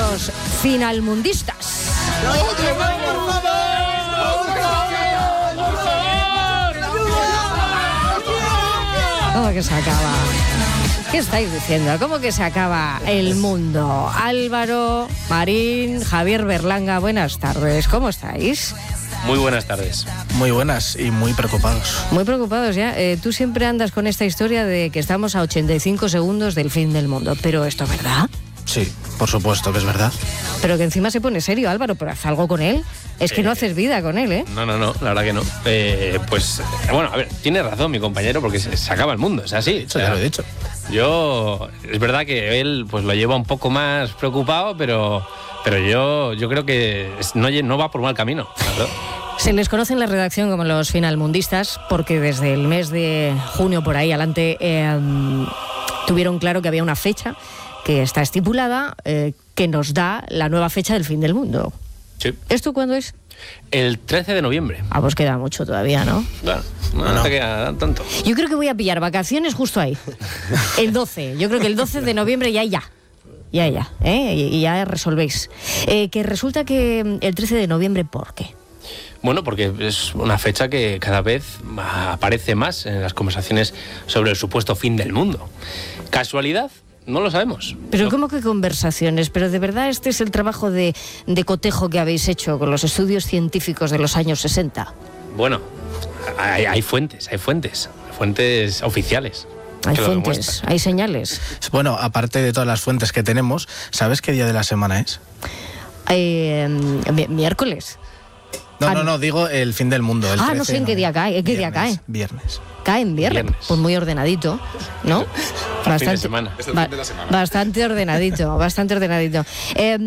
los finalmundistas. ¿Cómo que se acaba? ¿Qué estáis diciendo? ¿Cómo que se acaba el mundo? Álvaro, Marín, Javier Berlanga, buenas tardes. ¿Cómo estáis? Muy buenas tardes. Muy buenas y muy preocupados. Muy preocupados ya. Tú siempre andas con esta historia de que estamos a 85 segundos del fin del mundo. ¿Pero esto es verdad? Sí, por supuesto que es verdad. Pero que encima se pone serio, Álvaro, pero haz algo con él. Es que no haces vida con él, ¿eh? No, la verdad que no. Bueno, a ver, tiene razón mi compañero, porque se acaba el mundo, es así. Eso ya lo he dicho. Es verdad que él pues lo lleva un poco más preocupado, pero yo creo que no va por mal camino, ¿verdad? Se les conoce en la redacción como los finalmundistas porque desde el mes de junio por ahí adelante tuvieron claro que había una fecha que está estipulada que nos da la nueva fecha del fin del mundo. Sí. ¿Esto cuándo es? El 13 de noviembre. Pues queda mucho todavía, ¿no? Bueno, no te queda tanto. Yo creo que voy a pillar vacaciones justo ahí. El 12. Yo creo que el 12 de noviembre ya. Y ya resolvéis. Que resulta que el 13 de noviembre, ¿por qué? Bueno, porque es una fecha que cada vez aparece más en las conversaciones sobre el supuesto fin del mundo. ¿Casualidad? No lo sabemos. Pero ¿cómo que conversaciones? Pero de verdad este es el trabajo de cotejo que habéis hecho con los estudios científicos de los años 60. Bueno, hay fuentes oficiales. Hay fuentes, hay señales. Bueno, aparte de todas las fuentes que tenemos, ¿sabes qué día de la semana es? Miércoles. No, digo el fin del mundo. El 13 no sé en qué día cae. ¿En qué día cae? Viernes. Cae en viernes. Pues muy ordenadito, ¿no? Fin de semana. Bastante ordenadito.